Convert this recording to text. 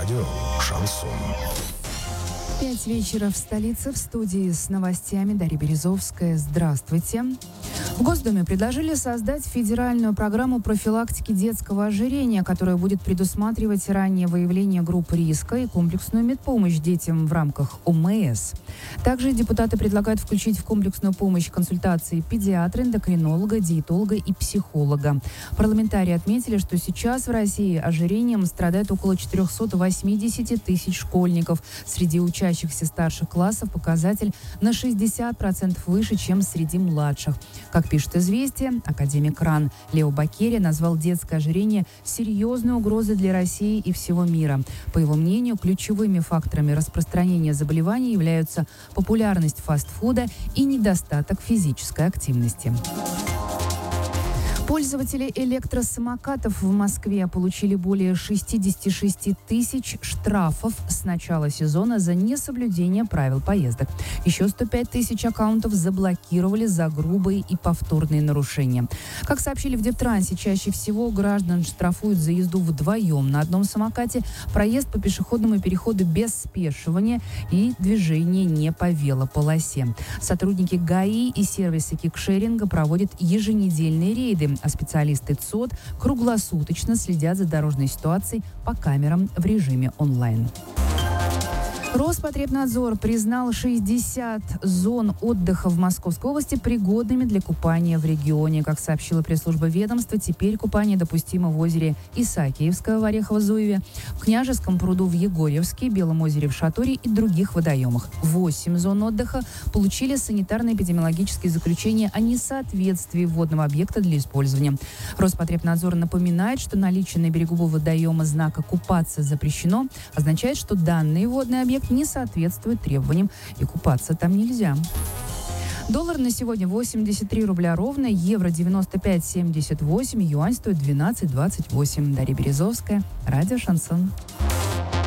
Радио «Шансон». 5 вечера в столице. В студии с новостями Дарья Березовская. Здравствуйте. В Госдуме предложили создать федеральную программу профилактики детского ожирения, которая будет предусматривать раннее выявление групп риска и комплексную медпомощь детям в рамках ОМС. Также депутаты предлагают включить в комплексную помощь консультации педиатра, эндокринолога, диетолога и психолога. Парламентарии отметили, что сейчас в России ожирением страдает около 480 тысяч школьников. Среди учащихся старших классов показатель на 60% выше, чем среди младших. Как пишет «Известия», академик РАН Лео Бакерия назвал детское ожирение серьезной угрозой для России и всего мира. По его мнению, ключевыми факторами распространения заболеваний являются популярность фастфуда и недостаток физической активности. Пользователи электросамокатов в Москве получили более 66 тысяч штрафов с начала сезона за несоблюдение правил поездок. Еще 105 тысяч аккаунтов заблокировали за грубые и повторные нарушения. Как сообщили в Дептрансе, чаще всего граждан штрафуют за езду вдвоем на одном самокате, проезд по пешеходному переходу без спешивания и движение не по велополосе. Сотрудники ГАИ и сервиса кикшеринга проводят еженедельные рейды, а специалисты ЦОД круглосуточно следят за дорожной ситуацией по камерам в режиме онлайн. Роспотребнадзор признал 60 зон отдыха в Московской области пригодными для купания в регионе. Как сообщила пресс-служба ведомства, теперь купание допустимо в озере Исаакиевское в Орехово-Зуеве, в Княжеском пруду в Егорьевске, Белом озере в Шаторе и других водоемах. 8 зон отдыха получили санитарно-эпидемиологические заключения о несоответствии водного объекта для использования. Роспотребнадзор напоминает, что наличие на берегу водоема знака «Купаться запрещено» означает, что данный водный объект не соответствует требованиям и купаться там нельзя. Доллар на сегодня 83 рубля ровно, евро 95,78, юань стоит 12,28. Дарья Березовская, радио «Шансон».